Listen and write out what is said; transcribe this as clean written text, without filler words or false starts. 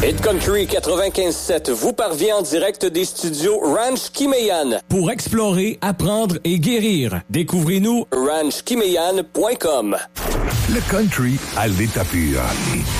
Hit Country 95.7 vous parvient en direct des studios Ranch Kimeyan. Pour explorer, apprendre et guérir, découvrez-nous ranchkimeyan.com. Le country à l'état pur.